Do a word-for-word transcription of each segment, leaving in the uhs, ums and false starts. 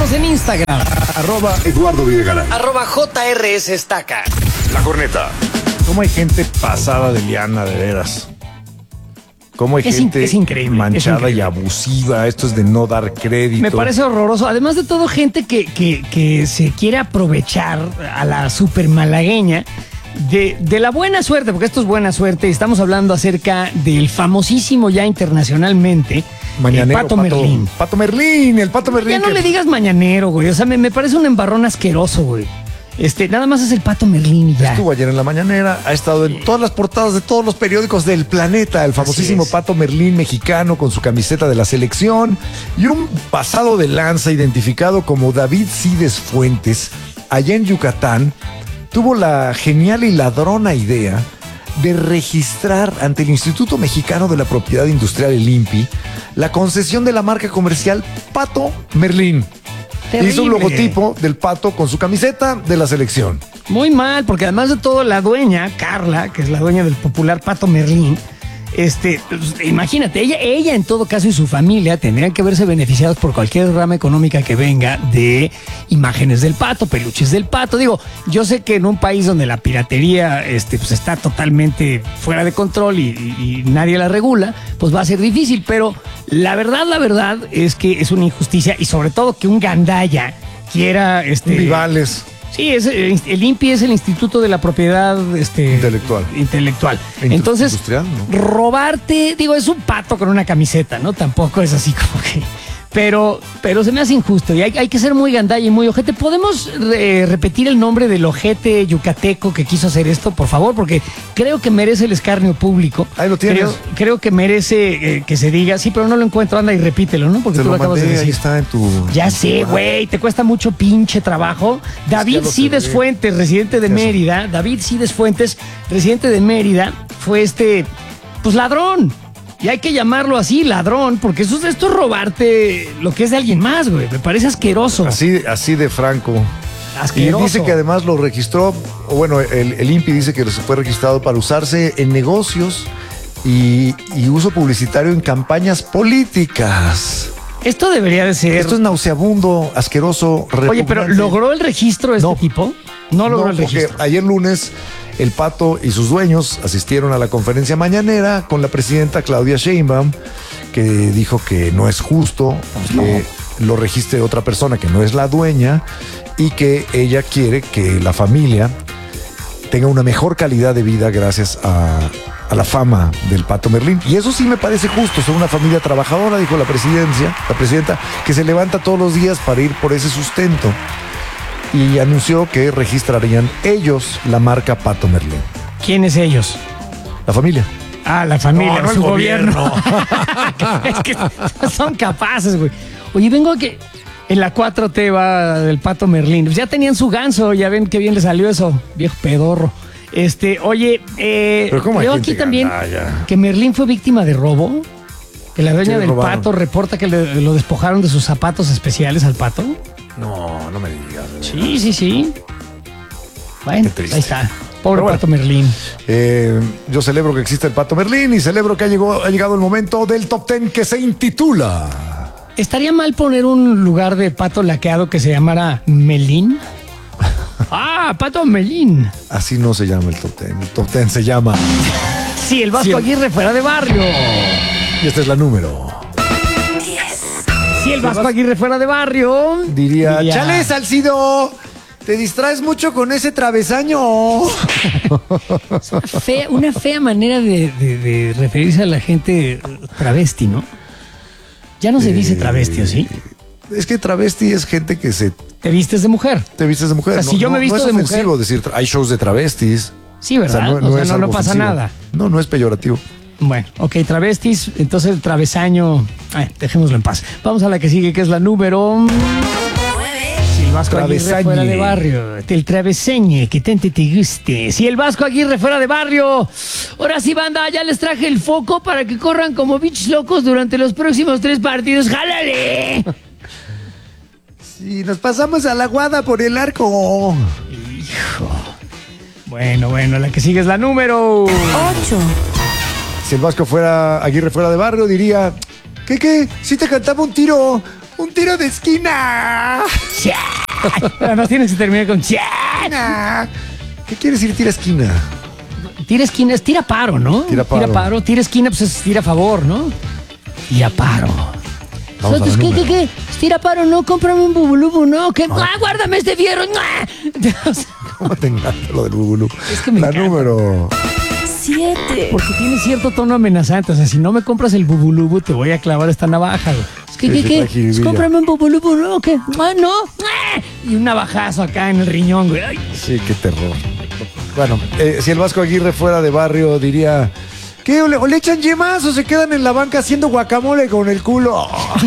Síguenos en Instagram. Arroba Eduardo Videgaray. Arroba J R S Estaca. La Corneta. ¿Cómo hay gente pasada de liana, de veras? ¿Cómo hay Es gente in- es increíble, manchada es increíble. y abusiva? Esto es de no dar crédito. Me parece horroroso. Además de todo, gente que, que, que se quiere aprovechar a la super malagueña de, de la buena suerte, porque esto es buena suerte. Estamos hablando acerca del famosísimo ya internacionalmente Mañanero, el Pato, Merlín. Pato Merlín, el Pato Merlín. Ya no que- le digas mañanero, güey. O sea, me, me parece un embarrón asqueroso, güey. Este, nada más es el Pato Merlín y ya. Estuvo ayer en la mañanera, ha estado en todas las portadas de todos los periódicos del planeta, el famosísimo es. Pato Merlín mexicano con su camiseta de la selección y un pasado de lanza identificado como David Cides Fuentes, allá en Yucatán, tuvo la genial y ladrona idea de registrar ante el Instituto Mexicano de la Propiedad Industrial, el I N P I, la concesión de la marca comercial Pato Merlín. Terrible. Hizo un logotipo del pato con su camiseta de la selección. Muy mal, porque además de todo, la dueña, Carla, que es la dueña del popular Pato Merlín, este, pues, imagínate, ella, ella en todo caso y su familia tendrían que verse beneficiados por cualquier rama económica que venga de imágenes del pato, peluches del pato. Digo, yo sé que en un país donde la piratería este, pues, está totalmente fuera de control y, y- y nadie la regula, pues va a ser difícil, pero la verdad, la verdad es que es una injusticia y sobre todo que un gandaya quiera... Este, Rivales. Sí, es, eh, el I N P I es el Instituto de la Propiedad este, Intelectual. intelectual. Indu- Entonces, industrial, ¿no? robarte, digo, es un pato con una camiseta, ¿no? Tampoco es así como que... Pero, pero se me hace injusto y hay, hay que ser muy gandalla y muy ojete. ¿Podemos eh, repetir el nombre del ojete yucateco que quiso hacer esto, por favor? Porque creo que merece el escarnio público. Ahí lo tienes. Creo, creo que merece eh, que se diga, sí, pero no lo encuentro, anda y repítelo, ¿no? Porque Te tú lo lo acabas de mandé, decir. ahí está en tu... Ya en tu sé, WhatsApp. güey, te cuesta mucho pinche trabajo. David ya lo Cides sé. Fuentes, residente de Eso. Mérida. David Cides Fuentes, residente de Mérida, fue este, pues ladrón. Y hay que llamarlo así, ladrón, porque eso, esto es robarte lo que es de alguien más, güey. Me parece asqueroso. Así, así de franco. Y asqueroso. dice que además lo registró, o bueno, el, el I N P I dice que se fue registrado para usarse en negocios y, y uso publicitario en campañas políticas. Esto debería de ser... Esto es nauseabundo, asqueroso, Oye, pero repugnante. ¿logró el registro este No. tipo? No logró No, el porque registro. ayer lunes el Pato y sus dueños asistieron a la conferencia mañanera con la presidenta Claudia Sheinbaum, que dijo que no es justo que lo registre otra persona que no es la dueña y que ella quiere que la familia tenga una mejor calidad de vida gracias a, a la fama del Pato Merlín. Y eso sí me parece justo. Son una familia trabajadora, dijo la presidencia, la presidenta, que se levanta todos los días para ir por ese sustento. Y anunció que registrarían ellos la marca Pato Merlín. ¿Quiénes ellos? La familia. Ah, la familia, No, no el su gobierno. gobierno. Es que son capaces, güey. Oye, vengo a que en la cuatro T va del Pato Merlín. Pues ya tenían su ganso, ya ven qué bien le salió eso, viejo pedorro. Este, oye, eh, Pero ¿cómo hay veo gente aquí también gandalla? que Merlín fue víctima de robo. Que la dueña Sí, del robaron. pato reporta que le- lo despojaron de sus zapatos especiales al pato. No, no me digas. Sí, sí, sí. Bueno, Qué triste. ahí está. Pobre Pero bueno. Pato Merlín. Eh, yo celebro que existe el Pato Merlín y celebro que ha llegado, ha llegado el momento del top ten que se intitula... ¿Estaría mal poner un lugar de pato laqueado que se llamara Melín? Ah, Pato Melín. Así no se llama el top ten. El top ten se llama... Sí, el Vasco Sí, el- Aguirre fuera de barrio. Y esta es la número. Sí, el Vasco Aguirre fuera de barrio. Diría, Diría- chale, Salcido, te distraes mucho con ese travesaño. Fea- una fea manera de, de- de referirse a la gente travesti, ¿no? Ya no se dice travesti, ¿o sí? Es que travesti es gente que se Te vistes de mujer. te vistes de mujer. O sea, si yo me visto no es de mujer- ofensivo decir, tra- hay shows de travestis. Sí, ¿verdad? O sea, es no, no algo pasa ofensivo. nada. No, no es peyorativo. Bueno, ok, travestis, entonces el travesaño, ay, dejémoslo en paz. Vamos a la que sigue, que es la número... Si el Vasco Aguirre Travesañe. fuera de barrio, el travesañe, que tanto te guste. Si el Vasco Aguirre fuera de barrio, ahora sí, banda, ya les traje el foco para que corran como bichos locos durante los próximos tres partidos. ¡Jálale! Si nos pasamos a la guada por el arco. Hijo. Bueno, bueno, la que sigue es la número... ocho, Si el Vasco fuera, Aguirre fuera de barrio, diría, ¿qué, qué? Si te cantaba un tiro, Un tiro de esquina. Además tienes que terminar con chana. ¿Qué quiere decir tira esquina? Tira esquina es tira paro, ¿no? Tira paro. Tira paro. Tira esquina, pues es tira a favor, ¿no? Tira paro. Vamos a Entonces, la ¿qué, qué, número. qué? Tira paro, no, cómprame un bubulubu, ¿no? ¿Qué? Ah, guárdame este fierro. ¿Cómo te encanta lo del bubulú? Es que me La encanta. número. Siete. Porque tiene cierto tono amenazante. O sea, si no me compras el bubulubu, te voy a clavar esta navaja, güey. Es que, Sí, ¿qué, sí, qué? trae jiribilla. Pues cómprame un bubulubu, ¿no? ¿Qué? Ah, no. Ah, y un navajazo acá en el riñón, güey. Ay. Sí, qué terror. Bueno, eh, si el Vasco Aguirre fuera de barrio, diría... ¿Qué? ¿O le, o le echan yemas o se quedan en la banca haciendo guacamole con el culo?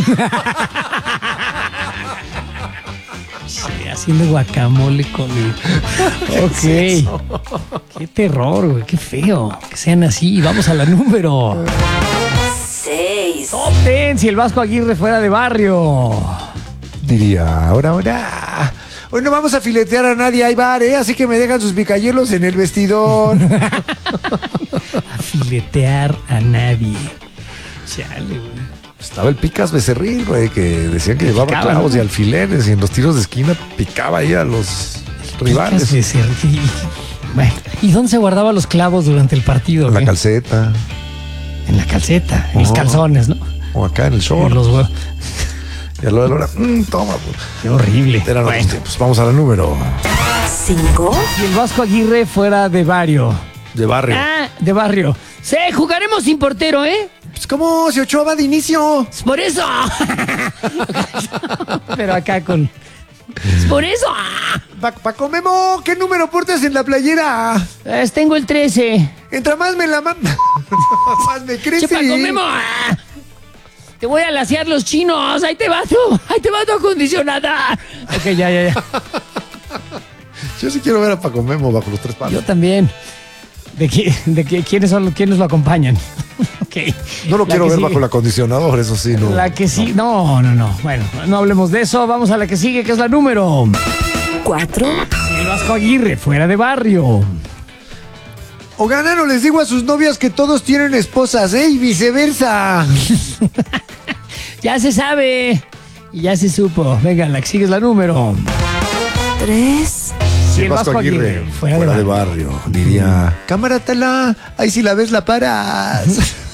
Sí, haciendo guacamole con el... Ok. Qué terror, güey. Qué feo. Que sean así. Vamos a la número. Seis. Top ten, si el Vasco Aguirre fuera de barrio. Diría, ahora, ahora... Hoy no vamos a filetear a nadie, hay bar, ¿eh? Así que me dejan sus picayelos en el vestidor. A filetear a nadie. Chale, güey. Estaba el Picas Becerril, güey, que decían que llevaba Picaba, clavos ¿no? y alfileres y en los tiros de esquina picaba ahí a los rivales. Picas de Cerri- Bueno, ¿y dónde se guardaba los clavos durante el partido? En la güey? calceta En la calceta, en los Oh. calzones, ¿no? o acá en el En short. los huevos. Y a lo de la hora, mm, toma. pues. Qué horrible. Eran otros Bueno, tiempos. Vamos a la número Cinco. si el Vasco Aguirre fuera de barrio. de barrio. Ah, de barrio. Sí, jugaremos sin portero, ¿eh? Pues, ¿cómo? Si Ochoa va de inicio. Es por eso. Pero acá con... Es por eso. Pa- Paco Memo, ¿qué número portas en la playera? Es, tengo el trece. Entra más me la ma- más me crece. Che, Paco Memo. ah, Te voy a lasear los chinos. Ahí te va tú. Ahí te va tu acondicionada. Ok, ya, ya, ya. Yo sí quiero ver a Paco Memo bajo los tres palos. Yo también. ¿De, qué, de qué, quiénes son los- quiénes lo acompañan? Ok. No lo La quiero que ver sigue. bajo el acondicionador, eso sí, no. La que sí. No, no, no. Bueno, no hablemos de eso. Vamos a la que sigue, que es la número. Cuatro. Si el Vasco Aguirre fuera de barrio. O ganan o les digo a sus novias que todos tienen esposas, ¿eh? Y viceversa. Ya se sabe. Y ya se supo. Venga, la que sigue es la número. Tres. Si el Vasco Aguirre fuera, de barrio. diría, cámara tala, ahí si la ves la paras.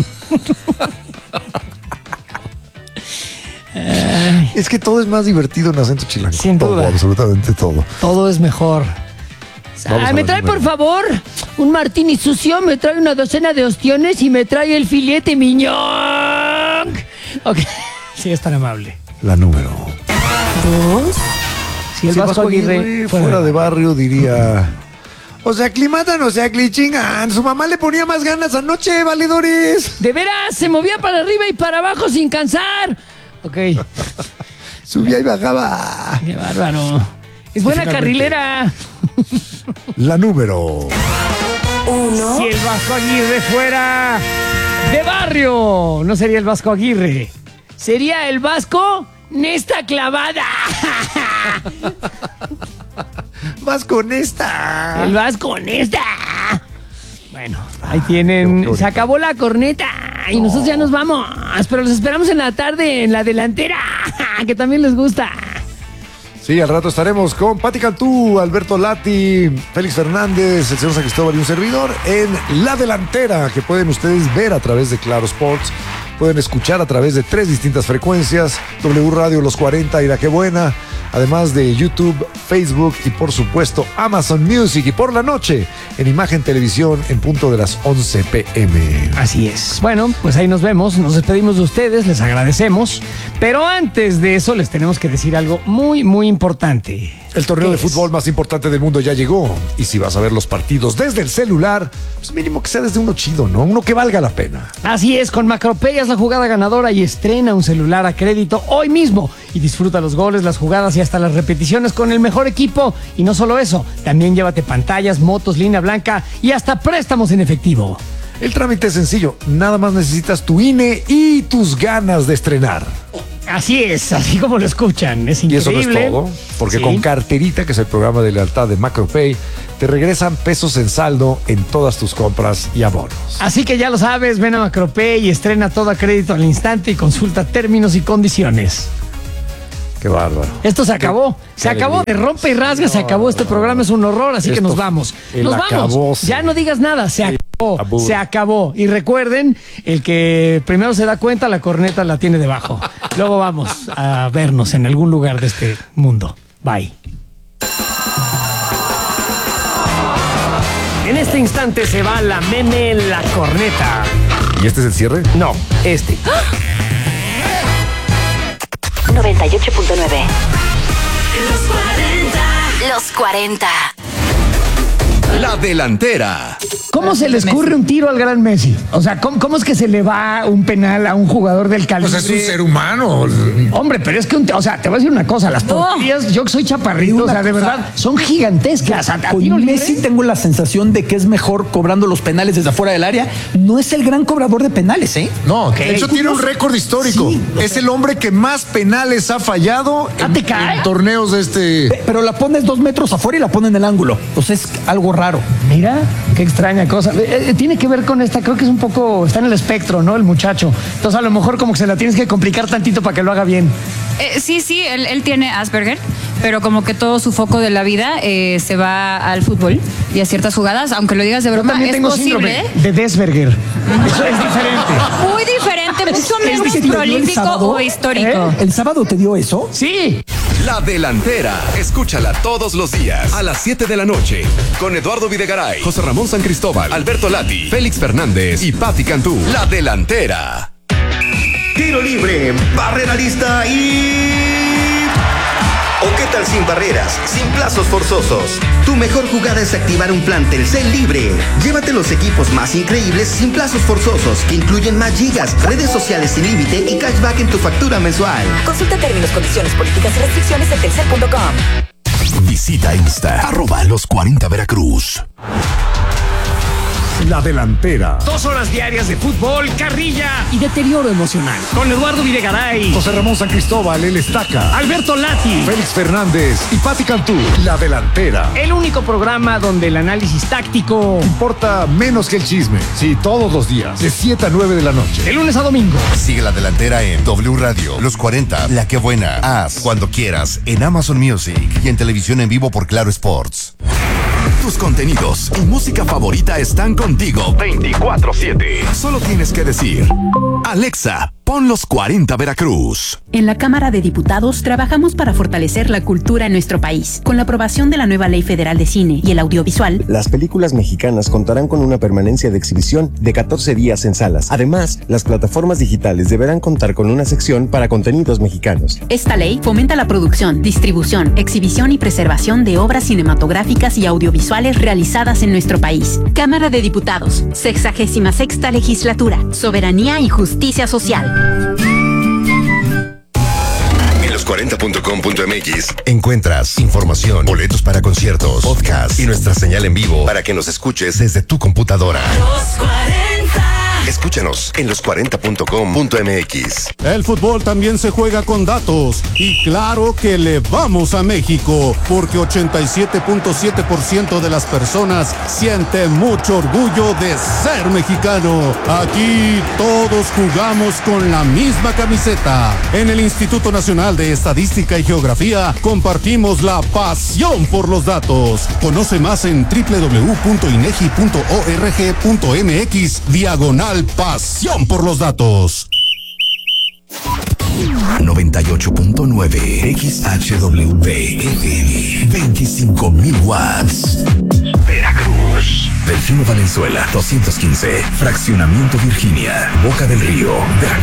Es que todo es más divertido en acento chilango. Sin todo, duda. absolutamente todo. Todo es mejor. Vamos Ah, a me la trae, número. por favor, un martini sucio, me trae una docena de ostiones y me trae el filete miñón. Ok. Sí, es tan amable. La número. Dos. Si el Si Vasco Aguirre fuera de barrio diría, o sea, aclimatan, o sea, clichingan. Su mamá le ponía más ganas anoche, valedores. De veras, se movía para arriba y para abajo sin cansar. Ok. Subía y bajaba. Qué bárbaro. Es buena finalmente- carrilera. La número. Uno. Si el Vasco Aguirre fuera de barrio, no sería el Vasco Aguirre. Sería el Vasco Nesta Clavada. Vas con esta. El Vasco Nesta. Bueno, ahí qué tienen. bonito. Se acabó la corneta y nosotros ya nos vamos. Pero los esperamos en la tarde en la delantera, que también les gusta. Sí, al rato estaremos con Pati Cantú, Alberto Lati, Félix Fernández, el señor San Cristóbal y un servidor en La Delantera, que pueden ustedes ver a través de Claro Sports, pueden escuchar a través de tres distintas frecuencias, W Radio Los cuarenta y La Que Buena, además de YouTube, Facebook y por supuesto Amazon Music, y por la noche en Imagen Televisión en punto de las once pe eme. Así es. Bueno, pues ahí nos vemos. Nos despedimos de ustedes, les agradecemos. Pero antes de eso les tenemos que decir algo muy, muy importante. El torneo ¿Qué de es? fútbol más importante del mundo ya llegó. Y si vas a ver los partidos desde el celular, pues mínimo que sea desde uno chido, ¿no? Uno que valga la pena. Así es, con Macropay haz la jugada ganadora y estrena un celular a crédito hoy mismo. Y disfruta los goles, las jugadas y hasta las repeticiones con el mejor equipo. Y no solo eso, también llévate pantallas, motos, línea blanca y hasta préstamos en efectivo. El trámite es sencillo. Nada más necesitas tu I N E y tus ganas de estrenar. Así es, así como lo escuchan. Es Y increíble. eso no es todo, porque Sí. con Carterita, que es el programa de lealtad de Macropay, te regresan pesos en saldo en todas tus compras y abonos. Así que ya lo sabes, ven a Macropay y estrena todo a crédito al instante y consulta términos y condiciones. Qué bárbaro. Esto se acabó. Qué- se qué acabó. De alegría. rompe y rasga, se acabó. Este programa es un horror, así que Esto nos fue vamos. el Nos vamos. acabose. Ya no digas nada. Se acabó. Abur. Se acabó. Y recuerden, el que primero se da cuenta, la corneta la tiene debajo. Luego vamos a vernos en algún lugar de este mundo. Bye. En este instante se va la meme la corneta. ¿Y este es el cierre? No, este. noventa y ocho punto nueve. Los cuarenta. Los cuarenta. La delantera. ¿Cómo se le escurre un tiro al gran Messi? O sea, ¿cómo, cómo es que se le va un penal a un jugador del calibre? Pues es un ser humano. Hombre, pero es que, un, o sea, te voy a decir una cosa, las porterías, yo que soy chaparrito, o sea, de verdad, son gigantescas. A, a Con tiro libre. Messi tengo la sensación de que es mejor cobrando los penales desde afuera del área. No es el gran cobrador de penales, ¿eh? No, de hecho tiene un récord histórico. Sí, o es sea- el hombre que más penales ha fallado ¿Ah, en, te cae? en torneos de este. Pe- Pero la pones dos metros afuera y la pone en el ángulo. Entonces es algo raro. Mira, qué extraña cosa. Eh, eh, tiene que ver con esta, creo que es un poco, está en el espectro, ¿no? El muchacho. Entonces a lo mejor como que se la tienes que complicar tantito para que lo haga bien. Eh, sí, sí, él, él tiene Asperger, pero como que todo su foco de la vida eh, se va al fútbol y a ciertas jugadas, aunque lo digas de Yo broma, también es tengo posible. síndrome de Desberger. Eso es diferente. Muy diferente, mucho ¿Es menos que te dio el prolífico sábado? o histórico. ¿El sábado te dio eso? Sí. La delantera. Escúchala todos los días a las siete de la noche con Eduardo Videgaray, José Ramón San Cristóbal, Alberto Lati, Félix Fernández y Patti Cantú. La delantera. Tiro libre, barrera lista y... ¿O qué tal sin barreras, sin plazos forzosos? Tu mejor jugada es activar un plan Telcel libre. Llévate los equipos más increíbles sin plazos forzosos, que incluyen más gigas, redes sociales sin límite y cashback en tu factura mensual. Consulta términos, condiciones, políticas y restricciones en telcel punto com. Visita Insta, arroba los cuarenta Veracruz. La delantera. Dos horas diarias de fútbol, carrilla y deterioro emocional. Con Eduardo Videgaray, José Ramón San Cristóbal, el Estaca, Alberto Lati. Félix Fernández y Patti Cantú. La delantera. El único programa donde el análisis táctico, Importa menos que el chisme. Sí, todos los días, de siete a nueve de la noche. de lunes a domingo. Sigue La delantera en W Radio, Los cuarenta, La que buena. Haz cuando quieras en Amazon Music y en televisión en vivo por Claro Sports. Tus contenidos y música favorita están contigo veinticuatro siete. Solo tienes que decir: Alexa, pon Los cuarenta Veracruz. En la Cámara de Diputados trabajamos para fortalecer la cultura en nuestro país. Con la aprobación de la nueva Ley Federal de Cine y el Audiovisual, las películas mexicanas contarán con una permanencia de exhibición de catorce días en salas. Además, las plataformas digitales deberán contar con una sección para contenidos mexicanos. esta ley fomenta la producción, distribución, exhibición y preservación de obras cinematográficas y audiovisuales realizadas en nuestro país. Cámara de Diputados, sexagésima sexta Legislatura, Soberanía y Justicia Social. En los cuarenta punto com punto m x encuentras información, boletos para conciertos, podcast y nuestra señal en vivo para que nos escuches desde tu computadora. Los cuarenta. Escúchanos en los cuarenta punto com punto m x. El fútbol también se juega con datos y claro que le vamos a México porque ochenta y siete punto siete por ciento de las personas sienten mucho orgullo de ser mexicano. Aquí todos jugamos con la misma camiseta. En el Instituto Nacional de Estadística y Geografía compartimos la pasión por los datos. Conoce más en doble u doble u doble u punto inegi punto org punto m x diagonal pasión por los datos. noventa y ocho punto nueve X H W F M, veinticinco mil watts. Veracruz. Delfino Valenzuela, doscientos quince. Fraccionamiento Virginia, Boca del Río, Veracruz.